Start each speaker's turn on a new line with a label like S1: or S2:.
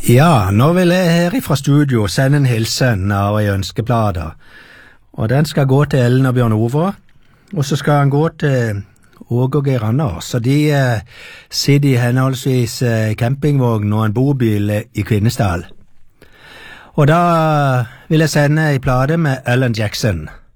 S1: Ja, nå vil jeg her ifra studio sende en hilsen av en ønskeplate. Og den skal gå til Ellen og Bjørn Ove, og så skal den gå til Åge og Geir Anders. Så de sitter i henholdsvis campingvogn og en bobil i Kvinesdal. Og da vil jeg sende en plate med Alan Jackson.